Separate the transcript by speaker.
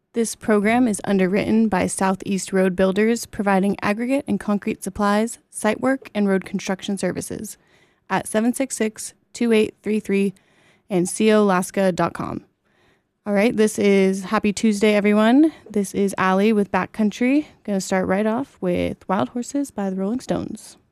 Speaker 1: This program is underwritten by Southeast Road Builders, providing aggregate and concrete supplies, site work, and road construction services at 766-2833 and colaska.com. All right, this is Happy Tuesday, everyone. This is Allie with Backcountry. Going to start right off with Wild Horses by the Rolling Stones.